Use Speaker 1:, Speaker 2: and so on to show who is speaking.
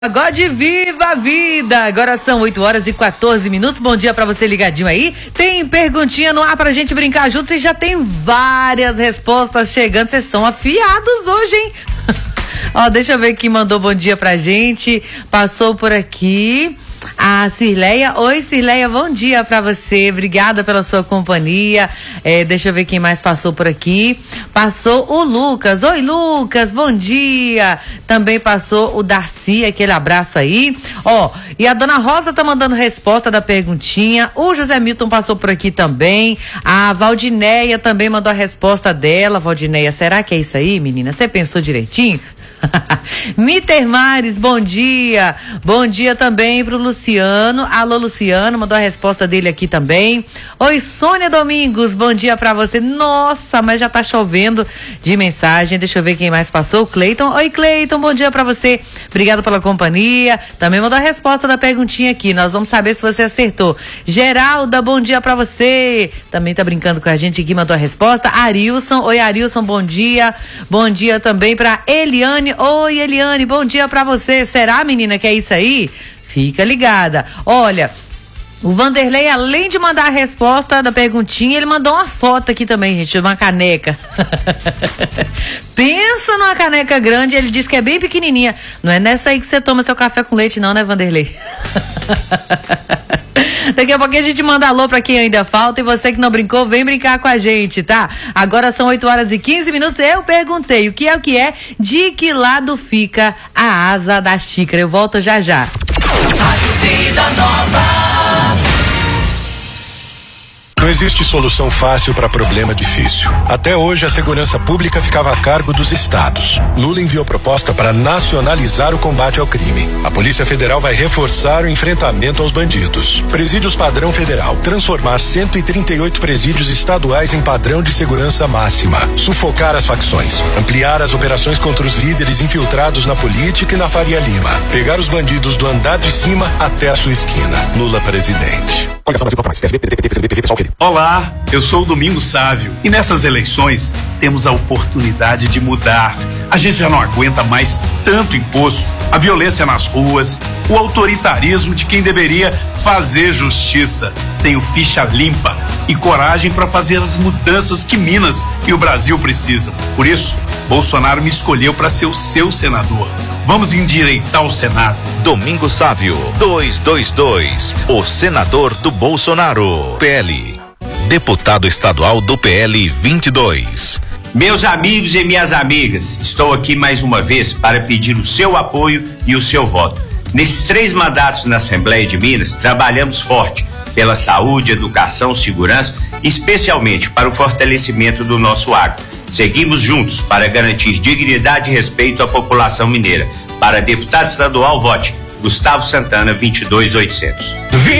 Speaker 1: Pagode Viva a Vida! Agora são 8h14. Bom dia pra você ligadinho aí. Tem perguntinha no ar pra gente brincar juntos e já tem várias respostas chegando. Vocês estão afiados hoje, hein? Ó, deixa eu ver quem mandou bom dia pra gente. Passou por aqui a Cirleia. Oi, Cirleia, bom dia pra você. Obrigada pela sua companhia. Deixa eu ver quem mais passou por aqui. Passou o Lucas. Oi, Lucas, bom dia. Também passou o Darcy, aquele abraço aí. Ó, e a dona Rosa tá mandando resposta da perguntinha. O José Milton passou por aqui também. A Valdineia também mandou a resposta dela. Valdineia, será que é isso aí, menina? Você pensou direitinho? Miter Mares, bom dia. Bom dia também pro Luciano. Alô, Luciano, mandou a resposta dele aqui também. Oi, Sônia Domingos, bom dia pra você. Nossa, mas já tá chovendo de mensagem. Deixa eu ver quem mais passou. Cleiton. Oi, Cleiton, bom dia pra você. Obrigado pela companhia. Também mandou a resposta da perguntinha aqui. Nós vamos saber se você acertou. Geralda, bom dia pra você. Também tá brincando com a gente aqui, mandou a resposta. Arilson. Oi, Arilson, bom dia. Bom dia também pra Eliane. Oi, Eliane, bom dia pra você. Será, menina, que é isso aí? Fica ligada. Olha, o Vanderlei, além de mandar a resposta da perguntinha, ele mandou uma foto aqui também, gente, de uma caneca. Pensa numa caneca grande, ele disse que é bem pequenininha. Não é nessa aí que você toma seu café com leite não, né, Vanderlei? Daqui a pouquinho a gente manda alô pra quem ainda falta e você que não brincou, vem brincar com a gente, tá? Agora são 8h15. Eu perguntei o que é, de que lado fica a asa da xícara. Eu volto já já.
Speaker 2: Vida Nova.
Speaker 3: Não existe solução fácil para problema difícil. Até hoje, a segurança pública ficava a cargo dos estados. Lula enviou proposta para nacionalizar o combate ao crime. A Polícia Federal vai reforçar o enfrentamento aos bandidos. Presídios padrão federal. Transformar 138 presídios estaduais em padrão de segurança máxima. Sufocar as facções. Ampliar as operações contra os líderes infiltrados na política e na Faria Lima. Pegar os bandidos do andar de cima até a sua esquina. Lula presidente.
Speaker 4: Olá, eu sou o Domingos Sávio e nessas eleições temos a oportunidade de mudar. A gente já não aguenta mais tanto imposto, a violência nas ruas, o autoritarismo de quem deveria fazer justiça. Tenho ficha limpa e coragem para fazer as mudanças que Minas e o Brasil precisam. Por isso, Bolsonaro me escolheu para ser o seu senador. Vamos endireitar o Senado.
Speaker 5: Domingos Sávio, 222, o senador do Bolsonaro. PL, deputado estadual do PL 22.
Speaker 6: Meus amigos e minhas amigas, estou aqui mais uma vez para pedir o seu apoio e o seu voto. Nesses 3 mandatos na Assembleia de Minas, trabalhamos forte pela saúde, educação, segurança, especialmente para o fortalecimento do nosso agro. Seguimos juntos para garantir dignidade e respeito à população mineira. Para deputado estadual, vote Gustavo Santana 22800.